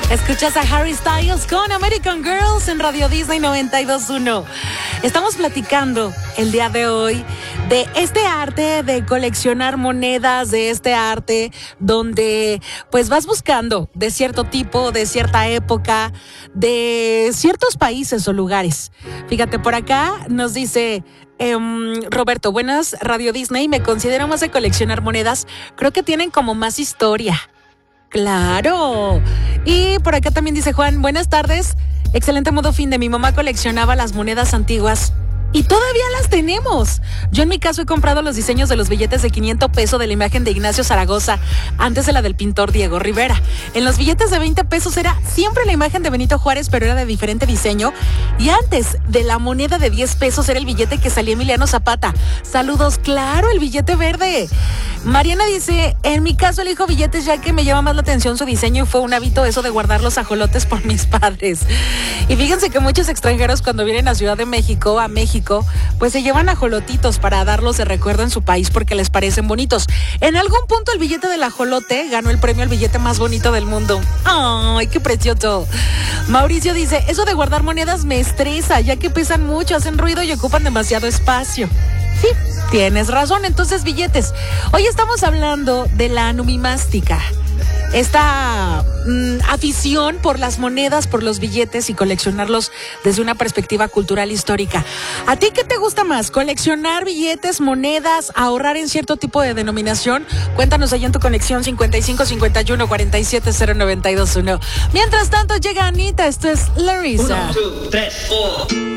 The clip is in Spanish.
Escuchas a Harry Styles con American Girls en Radio Disney 92.1. Estamos platicando el día de hoy de este arte de coleccionar monedas, de este arte donde pues vas buscando de cierto tipo, de cierta época, de ciertos países o lugares. Fíjate, por acá nos dice Roberto, buenas Radio Disney, me considero más de coleccionar monedas, creo que tienen como más historia. ¡Claro! Y por acá también dice Juan, buenas tardes, excelente modo fin de mi mamá coleccionaba las monedas antiguas y todavía las tenemos. Yo en mi caso he comprado los diseños de los billetes de 500 pesos de la imagen de Ignacio Zaragoza, antes de la del pintor Diego Rivera. En los billetes de 20 pesos era siempre la imagen de Benito Juárez, pero era de diferente diseño. Y antes de la moneda de 10 pesos era el billete que salía Emiliano Zapata. Saludos, claro, el billete verde. Mariana dice, en mi caso elijo billetes ya que me llama más la atención su diseño y fue un hábito eso de guardar los ajolotes por mis padres. Y fíjense que muchos extranjeros cuando vienen a Ciudad de México, pues se llevan ajolotitos para darlos de recuerdo en su país porque les parecen bonitos. En algún punto el billete del ajolote ganó el premio al billete más bonito del mundo. ¡Ay, qué precioso! Mauricio dice, eso de guardar monedas me estresa, ya que pesan mucho, hacen ruido y ocupan demasiado espacio. Sí, tienes razón, entonces billetes. Hoy estamos hablando de la numismática. Esta afición por las monedas, por los billetes y coleccionarlos desde una perspectiva cultural histórica. ¿A ti qué te gusta más? ¿Coleccionar billetes, monedas, ahorrar en cierto tipo de denominación? Cuéntanos allá en tu conexión 55 51 47 0921. Mientras tanto llega Anita, esto es Larissa. 1, 2, 3, 4.